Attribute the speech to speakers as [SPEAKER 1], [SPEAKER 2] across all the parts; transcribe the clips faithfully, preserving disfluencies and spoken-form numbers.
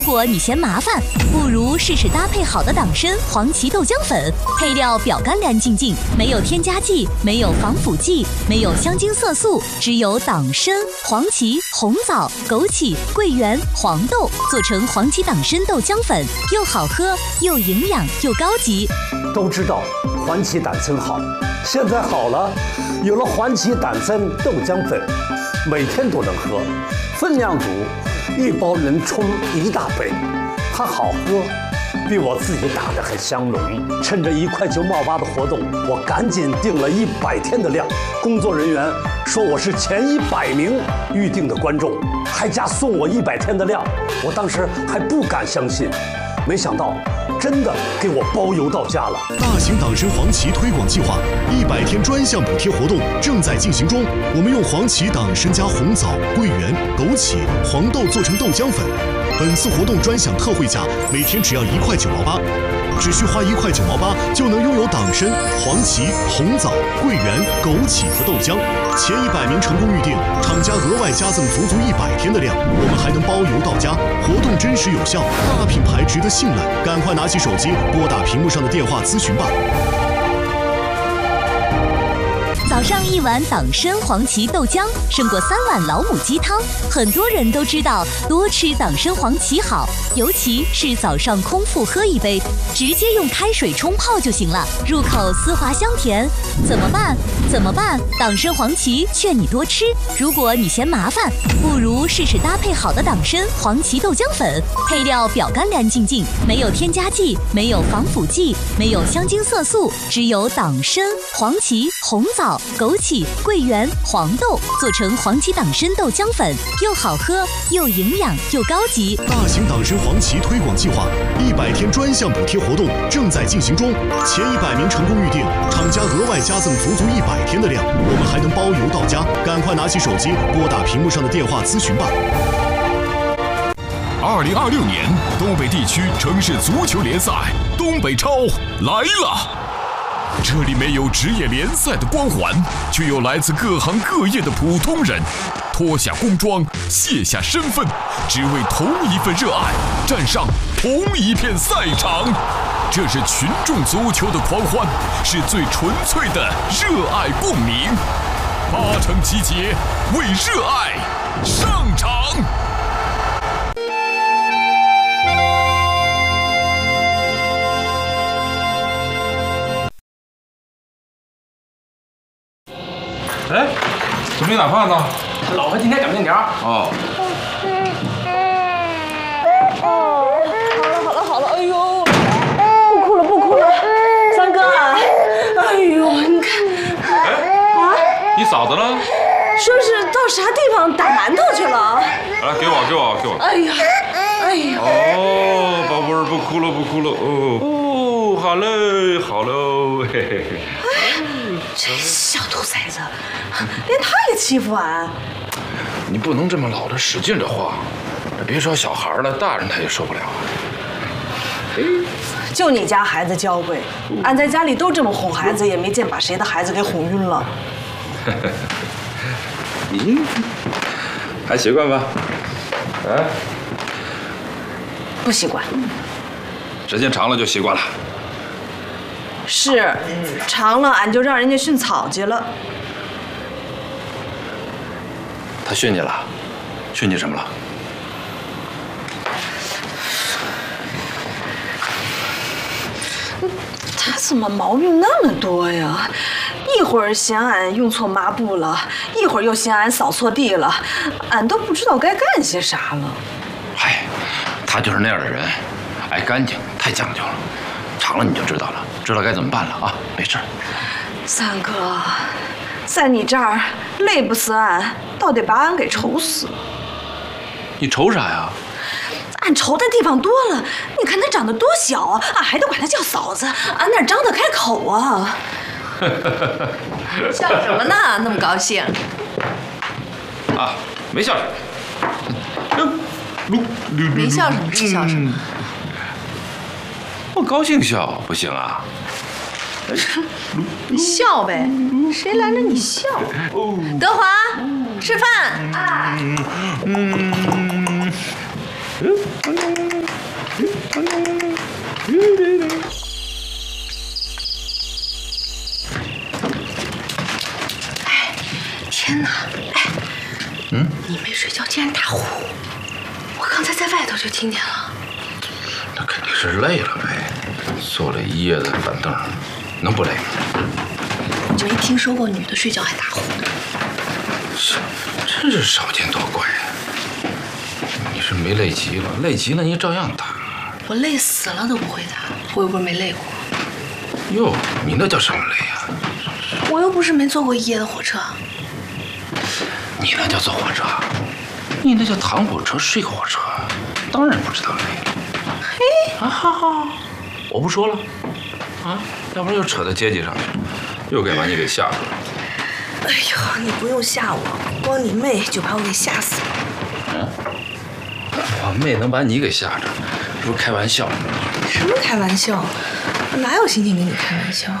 [SPEAKER 1] 如果你嫌麻烦，不如试试搭配好的党参黄芪豆浆粉，配料表干干净净，没有添加剂，没有防腐剂，没有香精色素，只有党参、黄芪、红枣、枸杞、桂圆、黄豆做成黄芪党参豆浆粉，又好喝又营养又高级。
[SPEAKER 2] 都知道黄芪党参好，现在好了，有了黄芪党参豆浆粉，每天都能喝，分量足。 一包能冲一大杯，它好喝，比我自己打的还香浓。趁着一块九毛八的活动，我赶紧订了一百天的量。工作人员说我是前一百名预定的观众，还加送我一百天的量。我当时还不敢相信，没想到真的给我包邮到家了。
[SPEAKER 3] 大型党参黄芪推广计划一百天专项补贴活动正在进行中。我们用黄芪、党参加红枣、桂圆、枸杞、黄豆做成豆浆粉。本次活动专享特惠价，每天只要一块九毛八，只需花一块九毛八就能拥有党参、黄芪、红枣、桂圆、枸杞和豆浆。前一百名成功预定，厂家额外加赠足足一百天的量，我们还能包邮到家。活动真实有效，大品牌值得信赖，赶快拿起手机拨打屏幕上的电话咨询吧。
[SPEAKER 1] 早上一碗党参黄芪豆浆，胜过三碗老母鸡汤。很多人都知道多吃党参黄芪好，尤其是早上空腹喝一杯，直接用开水冲泡就行了，入口丝滑香甜。怎么办？怎么办？党参黄芪劝你多吃。如果你嫌麻烦，不如试试搭配好的党参黄芪豆浆粉，配料表干干净净，没有添加剂，没有防腐剂，没有香精色素，只有党参、黄芪、红枣。 枸杞、桂圆、黄豆做成黄芪党参豆浆粉，又好喝又营养又高级。
[SPEAKER 3] 大型党参黄芪推广计划一百天专项补贴活动正在进行中，前一百名成功预定，厂家额外加赠足足一百天的量，我们还能包邮到家。赶快拿起手机拨打屏幕上的电话咨询吧。
[SPEAKER 4] 二零二六年东北地区城市足球联赛东北超来了。 这里没有职业联赛的光环，却有来自各行各业的普通人，脱下工装，卸下身份，只为同一份热爱，站上同一片赛场。这是群众足球的狂欢，是最纯粹的热爱共鸣。八成集结，为热爱上场。
[SPEAKER 5] 哎，怎么没打饭呢？
[SPEAKER 6] 老婆今天擀面条。
[SPEAKER 5] 哦。
[SPEAKER 7] 好了好了好了，哎呦，不哭了不哭了，三哥，哎呦，你看，
[SPEAKER 5] 哎，啊，你嫂子呢？
[SPEAKER 7] 说是到啥地方打馒头去了。
[SPEAKER 5] 来，给我给我给我。
[SPEAKER 7] 哎呀，哎呀。
[SPEAKER 5] 哦，宝贝儿，不哭了不哭了，哦哦，好嘞好喽，嘿嘿嘿。
[SPEAKER 7] 这小兔崽子，连他也欺负俺。
[SPEAKER 6] 你不能这么老的使劲的晃，别说小孩了，大人他也受不了。
[SPEAKER 7] 就你家孩子娇贵，俺在家里都这么哄孩子，也没见把谁的孩子给哄晕了。
[SPEAKER 6] 你还习惯吧？啊？
[SPEAKER 7] 不习惯。
[SPEAKER 6] 时间长了就习惯了。
[SPEAKER 7] 是，长了俺就让人家训草去了。
[SPEAKER 6] 他训你了？训你什么了？
[SPEAKER 7] 他怎么毛病那么多呀？一会儿嫌俺用错抹布了，一会儿又嫌俺扫错地了，俺都不知道该干些啥了。
[SPEAKER 6] 嗨，他就是那样的人，爱干净，太讲究了。长了你就知道了。 知道该怎么办了啊！没事。
[SPEAKER 7] 三哥，在你这儿累不死俺，倒得把俺给愁死。
[SPEAKER 6] 你愁啥呀？
[SPEAKER 7] 俺愁的地方多了。你看他长得多小啊，俺还得管他叫嫂子，俺哪张得开口啊？
[SPEAKER 8] 笑什么呢？那么高兴？
[SPEAKER 6] 啊，没笑什么。
[SPEAKER 8] 没笑什么是笑什么？
[SPEAKER 6] 不高兴笑不行啊！
[SPEAKER 8] 你笑呗，谁拦着你笑？德华，吃饭。 就听见了。
[SPEAKER 6] 那肯定是累了呗，坐了一夜的板凳，能不累吗？
[SPEAKER 8] 你就没听说过女的睡觉还打呼的？
[SPEAKER 6] 是，真是少见多怪啊！你是没累极了，累极了你照样打。
[SPEAKER 8] 我累死了都不会打，我又不是没累过。
[SPEAKER 6] 哟，你那叫什么累呀？
[SPEAKER 8] 我又不是没坐过一夜的火车。
[SPEAKER 6] 你那叫坐火车，你那叫躺火车睡火车，当然不知道累。嘿，啊哈哈，我不说了，啊，要不然又扯到阶级上去，又该把你给吓着了。
[SPEAKER 8] 哎呦，你不用吓我，光你妹就把我给吓死了。
[SPEAKER 6] 嗯，我妹能把你给吓着，这不是开玩笑吗？
[SPEAKER 8] 什么开玩笑？我哪有心情跟你开玩笑？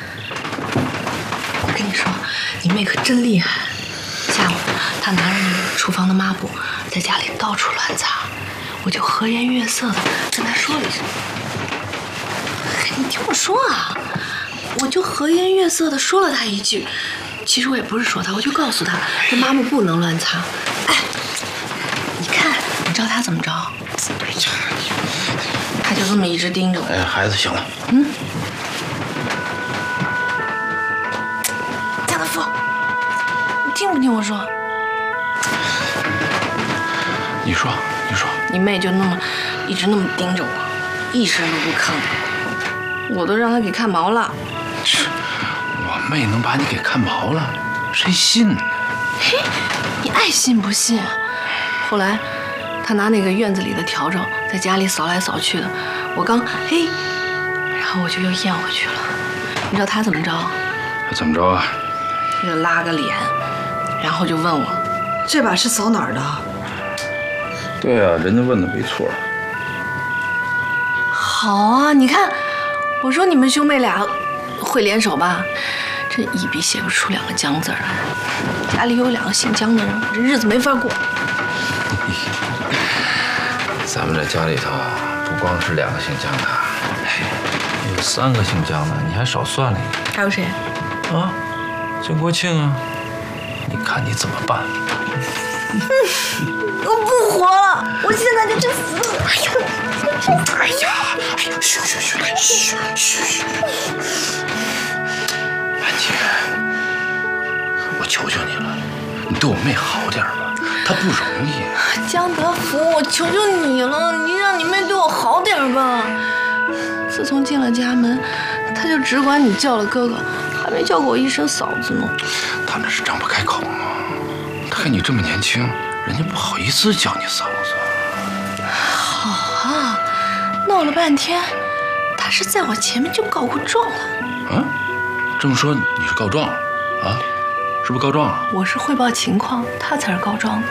[SPEAKER 8] 我跟你说，你妹可真厉害。下午她拿着那个厨房的抹布，在家里到处乱擦，我就和颜悦色的跟她说了一声。你听我说啊，我就和颜悦色的说了她一句。其实我也不是说她，我就告诉她这抹布不能乱擦。哎，你看，你知道她怎么着？哎呀，她就这么一直盯着我。
[SPEAKER 6] 哎，孩子，行了。
[SPEAKER 8] 嗯。家德福，你听不听我说？
[SPEAKER 6] 你说，你说。
[SPEAKER 8] 你妹就那么一直那么盯着我，一声都不吭，我都让她给看毛了。
[SPEAKER 6] 是。我妹能把你给看毛了，谁信呢？
[SPEAKER 8] 嘿，你爱信不信？后来，他拿那个院子里的笤帚在家里扫来扫去的，我刚嘿，然后我就又咽回去了。你知道他怎么着？
[SPEAKER 6] 怎么着啊？
[SPEAKER 8] 他就拉个脸，然后就问我，
[SPEAKER 7] 这把是扫哪儿的？
[SPEAKER 6] 对啊，人家问的没错。
[SPEAKER 8] 好啊，你看，我说你们兄妹俩会联手吧？这一笔写不出两个江字来，家里有两个姓江的人，我这日子没法过。
[SPEAKER 6] 咱们这家里头不光是两个姓江的，有三个姓江的，你还少算了一个。
[SPEAKER 8] 还有谁？
[SPEAKER 6] 啊，曾国庆啊，你看你怎么办？
[SPEAKER 8] 嗯，我不活了，我现在就去死！
[SPEAKER 6] 哎呦，哎呀，哎呀，嘘嘘嘘，嘘嘘嘘。安姐，我求求你了，你对我妹好点吧，她不容易。
[SPEAKER 8] 江德福，我求求你了，你让你妹对我好点吧。自从进了家门，她就只管你叫了哥哥，还没叫过我一声嫂子呢。
[SPEAKER 6] 她那是张不开口嘛。她看你这么年轻，人家不好意思叫你嫂子。
[SPEAKER 8] 好啊，闹了半天，她是在我前面就告过状了。
[SPEAKER 6] 啊？这么说你是告状了啊？是不是告状了？
[SPEAKER 8] 我是汇报情况，她才是告状的。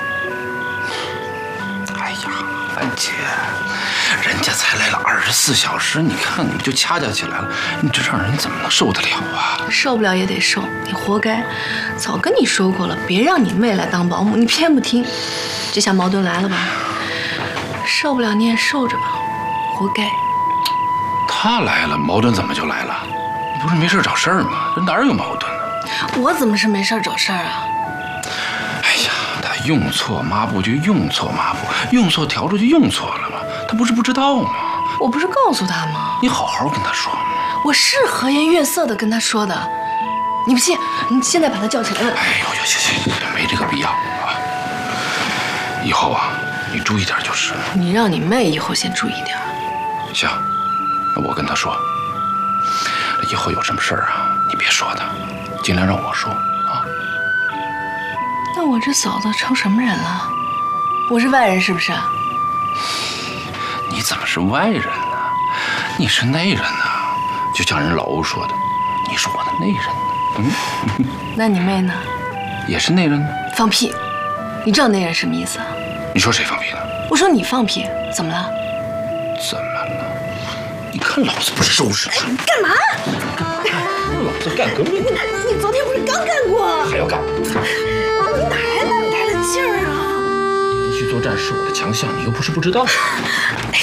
[SPEAKER 6] 哎呀，安姐，人家才来了二十四小时，你看你们就掐架起来了，你这让人怎么能受得了啊？
[SPEAKER 8] 受不了也得受，你活该。早跟你说过了，别让你妹来当保姆，你偏不听。这下矛盾来了吧？受不了你也受着吧，活该。
[SPEAKER 6] 他来了，矛盾怎么就来了？你不是没事找事儿吗？这哪有矛盾呢？
[SPEAKER 8] 我怎么是没事找事儿啊？
[SPEAKER 6] 哎呀，他用错抹布就用错抹布，用错笤帚就用错了嘛，他不是不知道吗？
[SPEAKER 8] 我不是告诉他吗？
[SPEAKER 6] 你好好跟他说嘛。
[SPEAKER 8] 我是和颜悦色的跟他说的，你不信？你现在把他叫起来问。
[SPEAKER 6] 哎呦呦，行行行，没这个必要啊。以后啊，你注意点就是。
[SPEAKER 8] 你让你妹以后先注意点。
[SPEAKER 6] 行，那我跟他说，以后有什么事儿啊，你别说他，尽量让我说啊。
[SPEAKER 8] 那我这嫂子成什么人了？我是外人是不是？
[SPEAKER 6] 你怎么是外人呢？你是内人呢。就像人老欧说的，你是我的内人呢。嗯，
[SPEAKER 8] 那你妹呢？
[SPEAKER 6] 也是内人呢。
[SPEAKER 8] 放屁！你知道内人什么意思啊？
[SPEAKER 6] 你说谁放屁呢？
[SPEAKER 8] 我说你放屁，怎么了？
[SPEAKER 6] 怎么了？你看老子不收拾你！
[SPEAKER 8] 干嘛？
[SPEAKER 6] 老子干革命！
[SPEAKER 8] 你你昨天不是刚干过？
[SPEAKER 6] 还要干？
[SPEAKER 8] 你哪来那么大的劲儿啊？
[SPEAKER 6] 你去作战是我的强项，你又不是不知道。